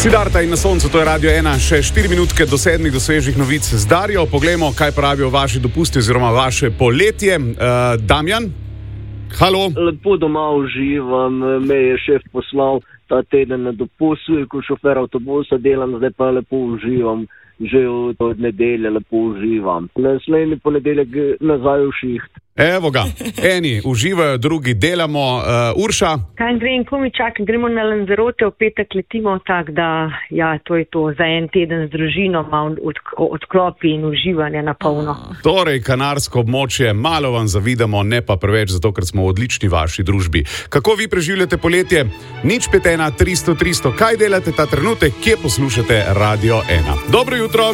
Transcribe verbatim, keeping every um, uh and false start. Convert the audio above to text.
Sidarta in na soncu, to je Radio ena, še štiri minutke do sedmih do svežih novic z Darjo. Poglejmo, kaj pravijo vaši dopusti oziroma vaše poletje. Uh, Damjan, halo. Lepo doma uživam, me je šef poslal ta teden na dopust, ko šofer avtobusa delam, zdaj pa lepo uživam, že od nedelje lepo uživam. Naslednji ponedeljek nazaj v šiht. Evo ga, eni uživajo, drugi delamo. Uh, Urša? Kaj grem, ko mi čakam, gremo na Lanzarote, v petek letimo, tako da, ja, to je to, za en teden z družino, malo od, odklopi in uživanja na polno. Torej, kanarsko območje, malo vam zavidamo, ne pa preveč, zato ker smo v odlični vaši družbi. Kako vi preživljate poletje? Nič pet ena tristo tristo, kaj delate ta trenutek, kje poslušate Radio ena? Dobro jutro!